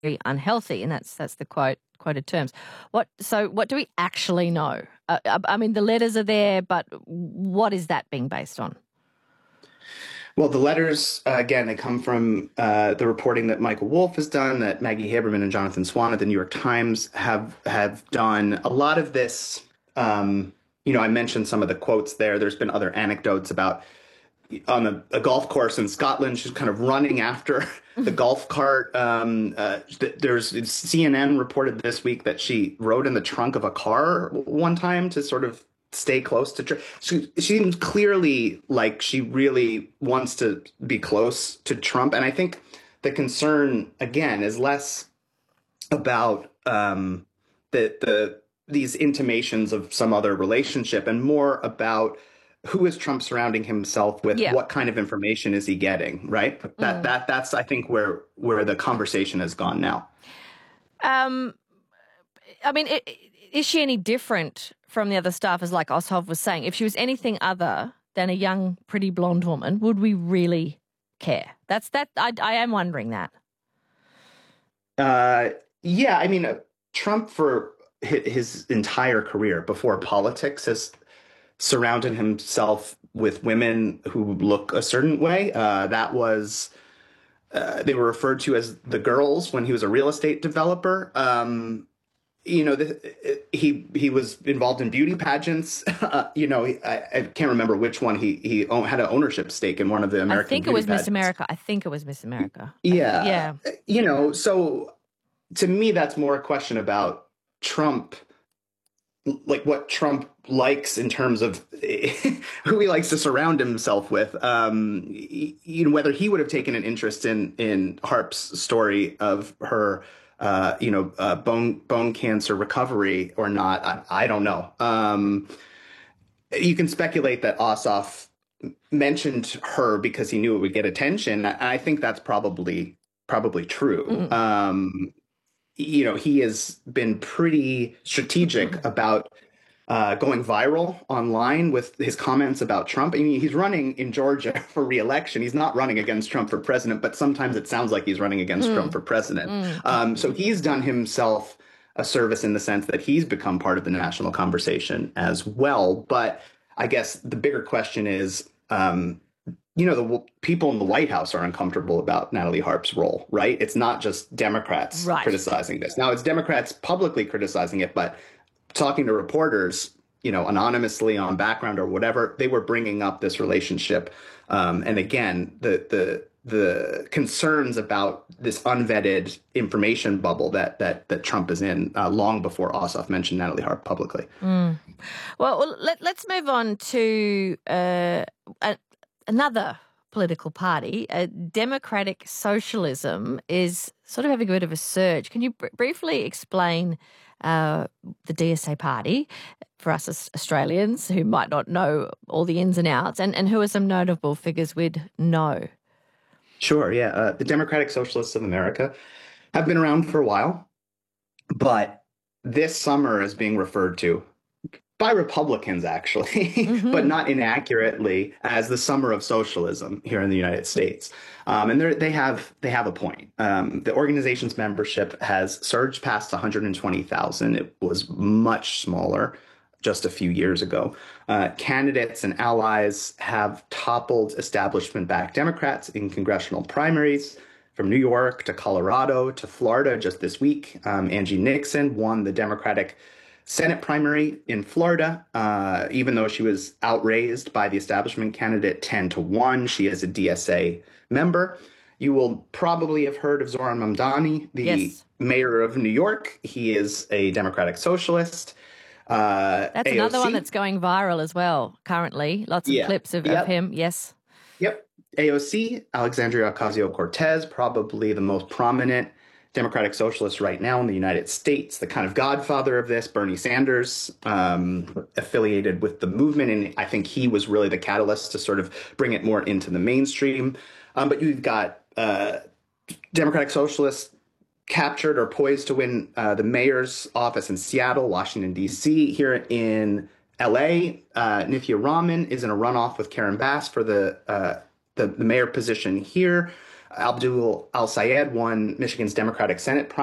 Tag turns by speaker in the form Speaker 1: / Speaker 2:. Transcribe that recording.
Speaker 1: unhealthy, and that's the quoted terms. What do we actually know? I mean, the letters are there, but what is that being based on?
Speaker 2: Well, the letters, again, they come from the reporting that Michael Wolff has done, that Maggie Haberman and Jonathan Swan at the New York Times have done. A lot of this, I mentioned some of the quotes there. There's been other anecdotes about on a golf course in Scotland, she's kind of running after the golf cart. There's CNN reported this week that she rode in the trunk of a car one time to sort of stay close to Trump. She seems clearly like she really wants to be close to Trump. And I think the concern, again, is less about these intimations of some other relationship and more about who is Trump surrounding himself with? Yeah. What kind of information is he getting? Right. That's I think where the conversation has gone now.
Speaker 1: I mean, is she any different from the other staffers? Like Ossoff was saying, if she was anything other than a young, pretty blonde woman, would we really care? I am wondering that.
Speaker 2: Yeah. I mean, Trump for his entire career before politics has surrounded himself with women who look a certain way. That was, they were referred to as the girls when he was a real estate developer. He was involved in beauty pageants. I can't remember which one he had an ownership stake in one of the American.
Speaker 1: I think it was Miss America.
Speaker 2: Yeah. So to me, that's more a question about Trump, like what Trump likes in terms of who he likes to surround himself with. Whether he would have taken an interest in Harp's story of her, bone cancer recovery or not, I don't know. You can speculate that Ossoff mentioned her because he knew it would get attention. I think that's probably true. Mm-hmm. He has been pretty strategic about going viral online with his comments about Trump. I mean, he's running in Georgia for re-election. He's not running against Trump for president, but sometimes it sounds like he's running against Trump for president. So he's done himself a service in the sense that he's become part of the national conversation as well. But I guess the bigger question is, the people in the White House are uncomfortable about Natalie Harp's role, right? It's not just Democrats criticizing this. Now, it's Democrats publicly criticizing it, but talking to reporters, anonymously on background or whatever, they were bringing up this relationship. And again, the concerns about this unvetted information bubble that Trump is in long before Ossoff mentioned Natalie Harp publicly.
Speaker 1: Well, let's move on to another political party. Democratic Socialism is sort of having a bit of a surge. Can you briefly explain the DSA party for us as Australians who might not know all the ins and outs, and who are some notable figures we'd know?
Speaker 2: Sure, yeah. The Democratic Socialists of America have been around for a while, but this summer is being referred to by Republicans, actually, but not inaccurately, as the summer of socialism here in the United States. And they have a point. The organization's membership has surged past 120,000. It was much smaller just a few years ago. Candidates and allies have toppled establishment-backed Democrats in congressional primaries, from New York to Colorado to Florida just this week. Angie Nixon won the Democratic Senate primary in Florida, even though she was outraised by the establishment candidate 10-1. She is a DSA member. You will probably have heard of Zoran Mamdani, the mayor of New York. He is a Democratic Socialist.
Speaker 1: That's AOC. Another one that's going viral as well currently. Lots of clips of him. Yes.
Speaker 2: Yep. AOC, Alexandria Ocasio-Cortez, probably the most prominent Democratic Socialist right now in the United States, the kind of godfather of this. Bernie Sanders, affiliated with the movement, and I think he was really the catalyst to sort of bring it more into the mainstream. But you've got Democratic Socialists captured or poised to win the mayor's office in Seattle, Washington, D.C. Here in L.A., Nithya Raman is in a runoff with Karen Bass for the mayor position here. Abdul Al Sayed won Michigan's Democratic Senate